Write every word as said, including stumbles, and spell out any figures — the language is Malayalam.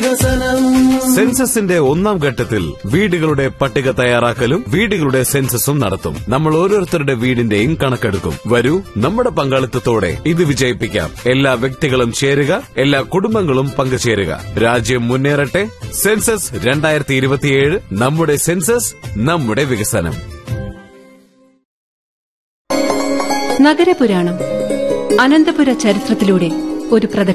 വികസനം. സെൻസസിന്റെ ഒന്നാം ഘട്ടത്തിൽ വീടുകളുടെ പട്ടിക തയ്യാറാക്കലും വീടുകളുടെ സെൻസസും നടത്തും. നമ്മൾ ഓരോരുത്തരുടെ വീടിന്റെയും കണക്കെടുക്കും. വരൂ, നമ്മുടെ പങ്കാളിത്തത്തോടെ ഇത് വിജയിപ്പിക്കാം. എല്ലാ വ്യക്തികളും ചേരുക, എല്ലാ കുടുംബങ്ങളും പങ്കുചേരുക. രാജ്യം മുന്നേറട്ടെ. സെൻസസ് രണ്ടായിരത്തി ഇരുപത്തിയേഴ്, നമ്മുടെ സെൻസസ്, നമ്മുടെ വികസനം. നഗരപുരാണം, അനന്തപുര ചരിത്രത്തിലൂടെ ഒരു പ്രദക്ഷിണം.